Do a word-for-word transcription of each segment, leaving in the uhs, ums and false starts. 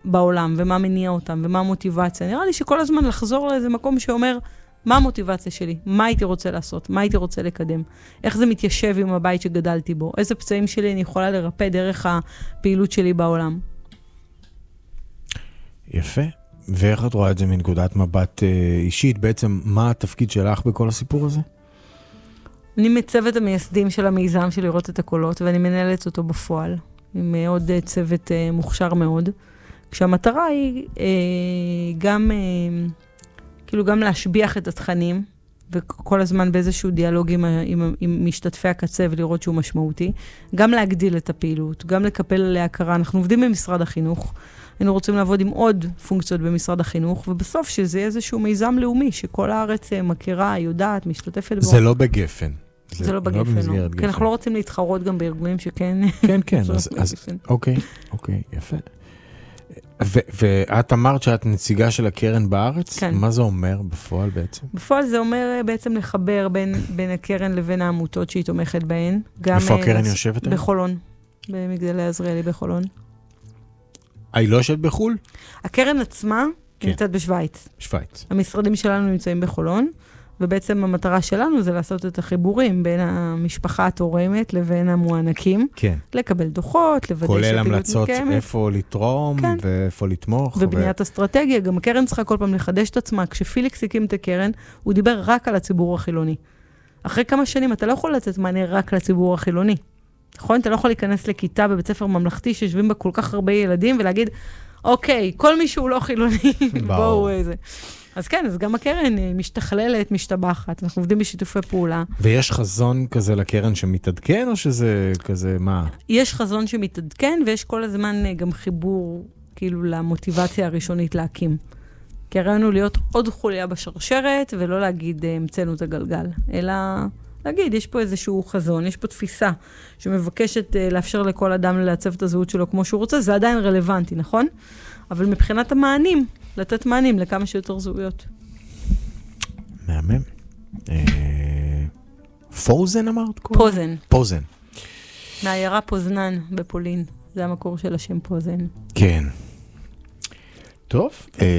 בעולם, ומה מניע אותם, ומה המוטיבציה. נראה לי שכל הזמן לחזור לאיזה מקום שאומר, מה המוטיבציה שלי? מה הייתי רוצה לעשות? מה הייתי רוצה לקדם? איך זה מתיישב עם הבית שגדלתי בו? איזה פצעים שלי אני יכולה לרפא דרך הפעילות שלי בעולם? יפה. ואיך את רואה את זה מנקודת מבט אישית? בעצם, מה התפקיד שלך בכל הסיפור הזה? אני מצוות המייסדים של המיזם של לראות את הקולות, ואני מנהלת אותו בפועל, עם עוד צוות מוכשר מאוד. כשהמטרה היא גם, כאילו גם להשביח את התכנים, וכל הזמן באיזשהו דיאלוג עם, עם, עם משתתפי הקצה ולראות שהוא משמעותי, גם להגדיל את הפעילות, גם לקפל עליה הכרה. אנחנו עובדים במשרד החינוך, היינו רוצים לעבוד עם עוד פונקציות במשרד החינוך, ובסוף שזה יהיה איזשהו מיזם לאומי, שכל הארץ מכירה, יודעת, משתתפת בו. זה לא בגפן. זה, זה לא בגפן, לא. כי אנחנו לא רוצים להתחרות גם בארגונים שכן... כן, כן, אז, אז אוקיי, אוקיי, יפה. ואת אמרת שאת נציגה של הקרן בארץ? כן. מה זה אומר בפועל בעצם? בפועל זה אומר בעצם לחבר בין, בין הקרן לבין העמותות שהיא תומכת בהן. איפה הקרן יושבת? בחולון, במגדלי עזריאלי בחולון. היא לא יושבת בחול? הקרן עצמה כן. נמצאת בשוויץ. שוויץ. המשרדים שלנו נמצאים בחולון, ובעצם המטרה שלנו זה לעשות את החיבורים בין המשפחה התורמת לבין המוענקים. כן. לקבל דוחות, לוודא כולל המלצות איפה לתרום כן. ואיפה לתמוך. ובניית ו... אסטרטגיה, גם הקרן צריכה כל פעם לחדש את עצמה. כשפיליקס הקים את הקרן, הוא דיבר רק על הציבור החילוני. אחרי כמה שנים אתה לא יכול לתת מענה רק לציבור החילוני. נכון? אתה לא יכול להיכנס לכיתה בבית ספר ממלכתי שיושבים בה כל כך הרבה ילדים ולהגיד, אוקיי, כל מי שהוא לא חילוני, בואו איזה. אז כן, אז גם הקרן משתכללת, משתבחת. אנחנו עובדים בשיתופי פעולה. ויש חזון כזה לקרן שמתעדכן, או שזה כזה מה? יש חזון שמתעדכן, ויש כל הזמן גם חיבור, כאילו, למוטיבציה הראשונית להקים. כי הרעיון הוא להיות עוד חוליה בשרשרת, ולא להגיד, המצאנו את הגלגל, אלא להגיד, יש פה איזשהו חזון, יש פה תפיסה שמבקשת לאפשר לכל אדם לעצב את הזהות שלו כמו שהוא רוצה, זה עדיין רלוונטי, נכון? אבל מבחינת המענים, לתת מענים לכמה שיותר זהויות. מהמם. פוזן אמרת? פוזן. פוזן. מהעיירה פוזנן בפולין. זה המקור של השם פוזן. כן. טוב.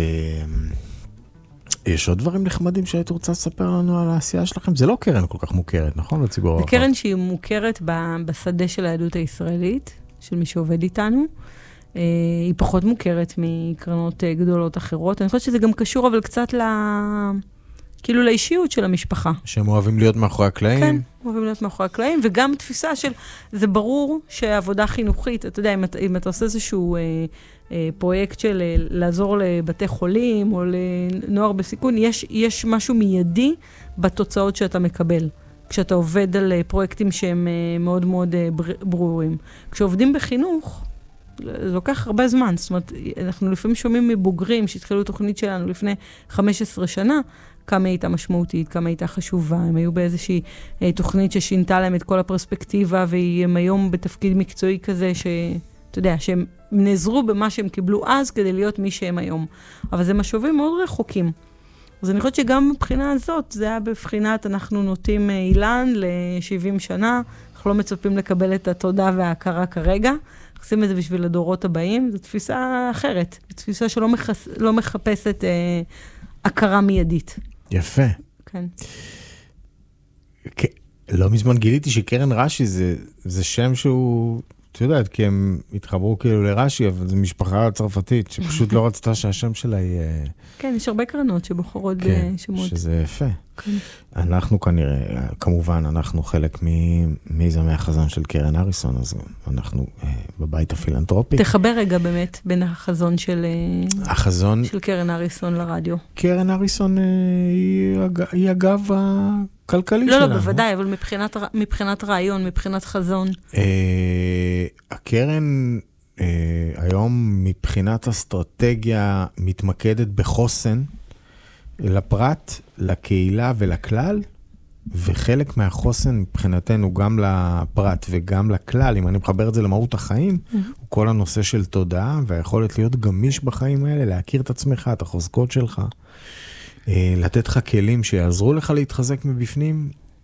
יש עוד דברים נחמדים שהיית רוצה לספר לנו על העשייה שלכם? זה לא קרן כל כך מוכרת, נכון? לציבור הרחב. זה קרן שהיא מוכרת בשדה של היהדות הישראלית, של מי שעובד איתנו. היא פחות מוכרת מקרנות גדולות אחרות. אני חושבת שזה גם קשור, אבל קצת ל... כאילו לאישיות של המשפחה. שהם אוהבים להיות מאחורי הקלעים. כן, אוהבים להיות מאחורי הקלעים, וגם תפיסה של, זה ברור שהעבודה חינוכית, אתה יודע, אם אתה, אם אתה עושה איזשהו אה, אה, פרויקט של אה, לעזור לבתי חולים, או לנוער בסיכון, יש, יש משהו מיידי בתוצאות שאתה מקבל. כשאתה עובד על אה, פרויקטים שהם אה, מאוד מאוד אה, ברורים. כשעובדים בחינוך, זה לוקח הרבה זמן, זאת אומרת, אנחנו לפעמים שומעים מבוגרים שהתחילו תוכנית שלנו לפני חמש עשרה שנה, כמה הייתה משמעותית, כמה הייתה חשובה, הם היו באיזושהי אה, תוכנית ששינתה להם את כל הפרספקטיבה, והם היום בתפקיד מקצועי כזה, שאתה יודע, שהם נעזרו במה שהם קיבלו אז, כדי להיות מי שהם היום. אבל זה משובים מאוד רחוקים. אז אני חושבת שגם מבחינה הזאת, זה היה בבחינת, אנחנו נוטים אילן ל-שבעים שנה, אנחנו לא מצפים לקבל את התודה וההכרה כרגע, עושים את זה בשביל הדורות הבאים, זו תפיסה אחרת, זו תפיסה שלא מחס... לא מחפשת אה, הכרה מיידית. יפה. כן. כן. לא מזמן גיליתי שקרן רש"י זה, זה שם שהוא, אתה יודעת, כי הם התחברו כאילו לרש"י, אבל זו משפחה צרפתית, שפשוט לא רצתה שהשם שלה יהיה... כן, יש הרבה קרנות שבוחרות כן, בשמות. שזה יפה. כן. אנחנו כנראה, כמובן, אנחנו חלק ממיזמי החזון של קרן אריסון, אז אנחנו אה, בבית הפילנטרופי. תחבר רגע באמת בין החזון של, החזון... של קרן אריסון לרדיו. קרן אריסון אה, היא, היא הגב הכלכלי לא, שלנו. לא, בוודאי, אבל מבחינת, מבחינת רעיון, מבחינת חזון. אה, הקרן אה, היום מבחינת אסטרטגיה מתמקדת בחוסן, לפרט, לקהילה ולכלל, וחלק מהחוסן מבחינתנו גם לפרט וגם לכלל, אם אני מחבר את זה למהות החיים, mm-hmm. הוא כל הנושא של תודעה, והיכולת להיות גמיש בחיים האלה, להכיר את עצמך, את החוזקות שלך, לתת לך כלים שיעזרו לך להתחזק מבפנים,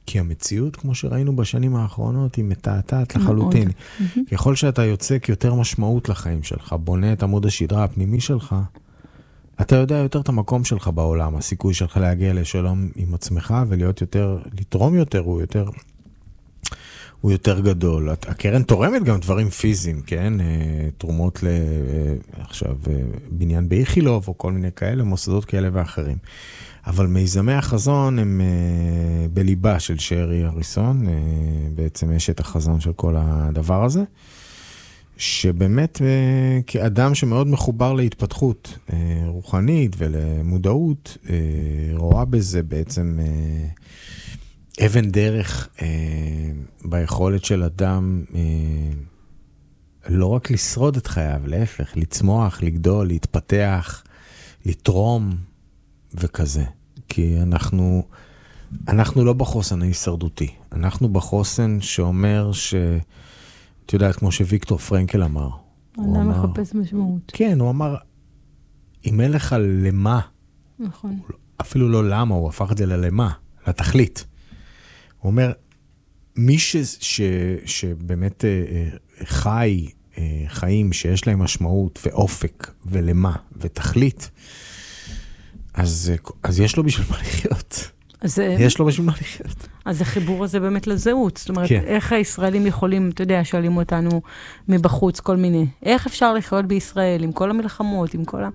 כי המציאות, כמו שראינו בשנים האחרונות, היא מתעתעת לחלוטין. ככל שאתה יוצק יותר משמעות לחיים שלך, בונה את עמוד השדרה הפנימי שלך, אתה יודע יותר את המקום שלך בעולם, הסיכוי שלך להגיע לשלום עם עצמך, ולהיות יותר, לתרום יותר, הוא יותר, הוא יותר גדול. הקרן תורמת גם דברים פיזיים, כן? תרומות ל, עכשיו, בניין באיכילוב, או כל מיני כאלה, מוסדות כאלה ואחרים. אבל מיזמי החזון הם uh, בליבה של שרי אריסון, uh, בעצם יש את החזון של כל הדבר הזה, שבאמת uh, כאדם שמאוד מחובר להתפתחות uh, רוחנית ולמודעות, uh, רואה בזה בעצם uh, אבן דרך uh, ביכולת של אדם uh, לא רק לשרוד את חייו, להפך, לצמוח, לגדול, להתפתח, לתרום וכזה. כי אנחנו, אנחנו לא בחוסן ההישרדותי. אנחנו בחוסן שאומר ש... את יודעת, כמו שוויקטור פרנקל אמר. אדם מחפש משמעות. כן, הוא אמר, אם אין לך למה, נכון. אפילו לא למה, הוא הפך את זה ללמה, לתכלית. הוא אומר, מי ש, ש, שבאמת חי, חיים שיש להם משמעות ואופק ולמה ותכלית, אז, אז יש לו בשביל מה לחיות. אז, יש לו בשביל מה לחיות. אז החיבור הזה באמת לזהות. זאת אומרת, כן. איך הישראלים יכולים, אתה יודע, שואלים אותנו מבחוץ כל מיני, איך אפשר לחיות בישראל עם כל המלחמות, עם כל ה...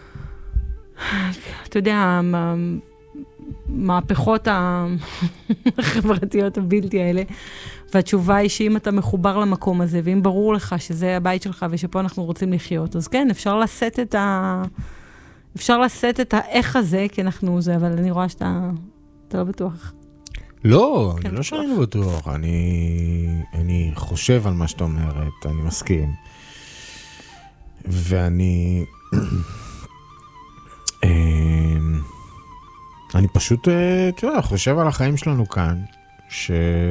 אתה יודע, המהפכות החברתיות הבלתי האלה, והתשובה היא שאם אתה מחובר למקום הזה, ואם ברור לך שזה הבית שלך ושפה אנחנו רוצים לחיות, אז כן, אפשר לשאת את ה... אפשר לשאת את האיך הזה, כי אנחנו זה, אבל אני רואה שאתה אתה לא בטוח. לא, כן, אני לא שאני לא בטוח. אני, אני חושב על מה שאת אומרת, אני מסכים. ואני... אני פשוט, אתה יודע, חושב על החיים שלנו כאן, ש...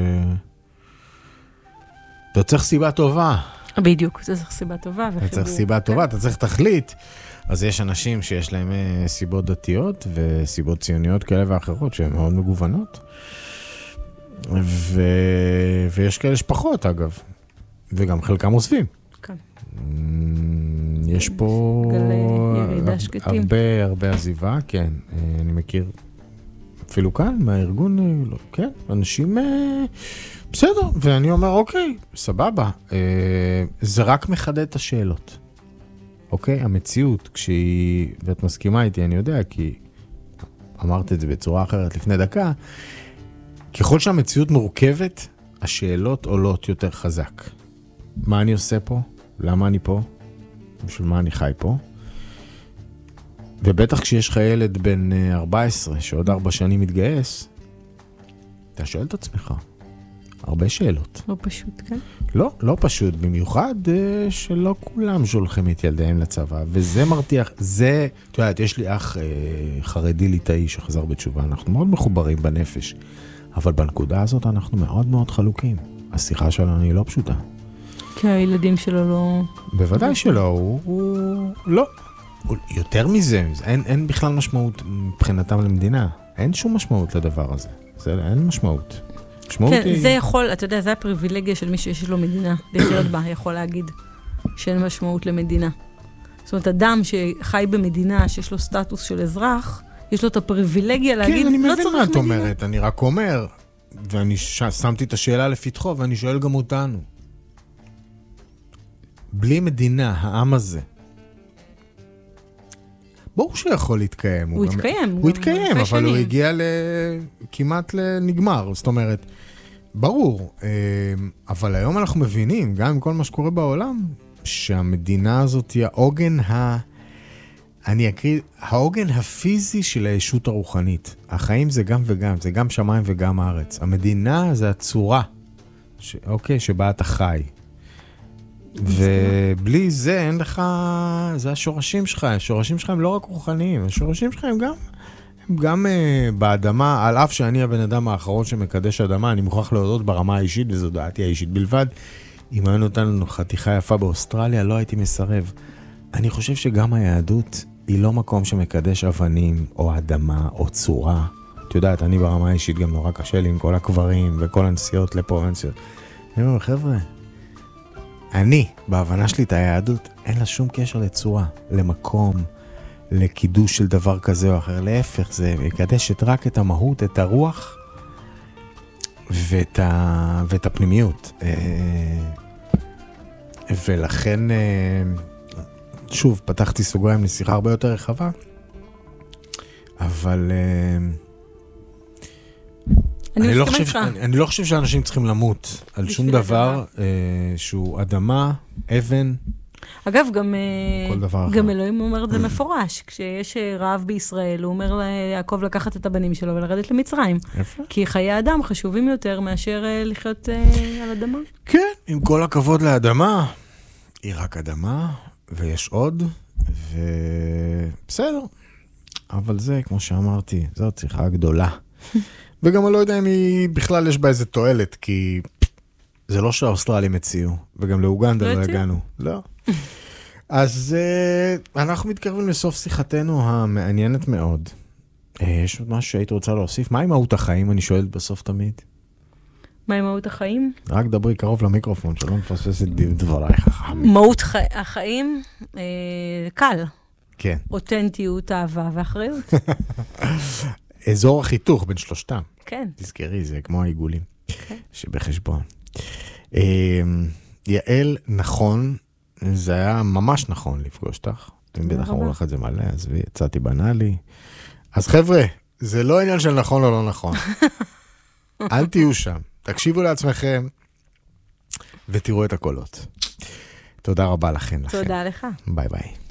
אתה צריך סיבה טובה. בדיוק, אתה צריך סיבה טובה. אתה צריך סיבה טובה, אתה צריך תכלית. אז יש אנשים שיש להם סיבות דתיות וסיבות ציוניות כאלה ואחרות שהן מאוד מגוונות. ו... ויש כאלה שפחות, אגב. וגם חלקם עוזבים. כן. יש פה ירידה שקטים. הרבה, הרבה עזיבה, כן. אני מכיר אפילו כאן, מהארגון, כן, אנשים... בסדר, ואני אומר, אוקיי, סבבה. זה רק מחדד את השאלות. אוקיי? המציאות, כשהיא, ואת מסכימה איתי, אני יודע, כי אמרת את זה בצורה אחרת לפני דקה, ככל שהמציאות מורכבת, השאלות עולות יותר חזק. מה אני עושה פה? למה אני פה? בשביל מה אני חי פה? ובטח כשיש לך ילד בן ארבע עשרה, שעוד ארבע שנים מתגייס, אתה שואל את עצמך. הרבה שאלות. לא פשוט, כן? לא, לא פשוט. במיוחד שלא כולם שולחים את ילדיהם לצבא, וזה מרתיח, זה, אתה יודעת, יש לי אח חרדי ליטאי שחזר בתשובה, אנחנו מאוד מחוברים בנפש, אבל בנקודה הזאת אנחנו מאוד מאוד חלוקים. השיחה שלנו היא לא פשוטה. כי הילדים שלו לא... בוודאי שלא, הוא, הוא לא. הוא, יותר מזה, אין, אין בכלל משמעות מבחינתם למדינה. אין שום משמעות לדבר הזה. זה, אין משמעות. כן, זה יכול, אתה יודע, זה הפריבילגיה של מי שיש לו מדינה, לחיות בה, יכול להגיד, שאין משמעות למדינה. זאת אומרת, אדם שחי במדינה, שיש לו סטטוס של אזרח, יש לו את הפריבילגיה להגיד, לא צריך מדינה. כן, אני מבין מה את אומרת, אני רק אומר, ואני שמתי את השאלה לפתחו, ואני שואל גם אותנו. בלי מדינה, העם הזה, ברור שיכול להתקיים. הוא התקיים. הוא התקיים, אבל הוא הגיע כמעט לנגמר. זאת אומרת, ברור. אבל היום אנחנו מבינים, גם עם כל מה שקורה בעולם, שהמדינה הזאת היא העוגן ה... אני אקריא, העוגן הפיזי של הישות הרוחנית. החיים זה גם וגם, זה גם שמיים וגם הארץ. המדינה זה הצורה, ש... אוקיי, שבה אתה חי. ובלי זה אין לך, זה השורשים שלך, השורשים שלך הם לא רק רוחניים, השורשים שלך הם גם, הם גם uh, באדמה, על אף שאני הבן אדם האחרון שמקדש אדמה, אני מוכרח להודות ברמה האישית, וזו דעתי האישית בלבד, אם היה נותן לנו חתיכה יפה באוסטרליה, לא הייתי מסרב. אני חושב שגם היהדות היא לא מקום שמקדש אבנים, או אדמה, או צורה, את יודעת, אני ברמה האישית גם נורא קשה לי עם כל הקברים וכל הנסיעות לפה והנסיעות. אני אומר, חבר'ה, אני, בהבנה שלי את היהדות, אין לה שום קשר לצורה, למקום, לקידוש של דבר כזה או אחר. להפך, זה מקדשת רק את המהות, את הרוח ואת, ה... ואת הפנימיות. ולכן, שוב, פתחתי סוגריים לשיחה הרבה יותר רחבה, אבל אני, אני, לא חושב, אני, אני לא חושב שאנשים צריכים למות על שום דבר אה, שהוא אדמה, אבן. אגב, גם, גם אלוהים אומר את זה מפורש. כשיש רעב בישראל, הוא אומר ליעקב לקחת את הבנים שלו ולרדת למצרים. יפה. כי חיי אדם חשובים יותר מאשר לחיות על אדמה. כן, עם כל הכבוד לאדמה, היא רק אדמה, ויש עוד, ובסדר. אבל זה, כמו שאמרתי, זאת שיחה גדולה. וגם אני לא יודע אם היא בכלל יש בה איזה תועלת, כי זה לא שהאוסטרלים הציעו, וגם לאוגנדה לא הגענו. לא. אז uh, אנחנו מתקרבים לסוף שיחתנו המעניינת מאוד. Uh, יש עוד משהו שהיית רוצה להוסיף? מה עם מהות החיים? אני שואלת בסוף תמיד. מה עם מהות החיים? רק דברי קרוב למיקרופון, שלא נפספס את דברייך החכמים. מהות ח... החיים, אה, קל. כן. אותנטיות, אהבה ואחריות. אזור החיתוך בין שלושתם. כן. תזכרי, זה כמו העיגולים. כן. שבחשבון. אה, יעל, נכון, זה היה ממש נכון לפגוש אותך. אתם בטח אמרו לך את זה מלא, אז יצאתי בנאלי. אז חבר'ה, זה לא עניין של נכון או לא נכון. אל תהיו שם. תקשיבו לעצמכם ותראו את הקולות. תודה רבה לכם. תודה לך. ביי ביי.